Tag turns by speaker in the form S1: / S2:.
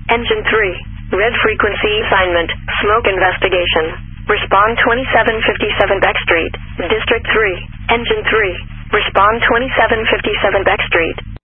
S1: Engine 3. Red frequency assignment. Smoke investigation. Respond 2757 Beck Street. District 3. Engine 3. Respond 2757 Beck Street.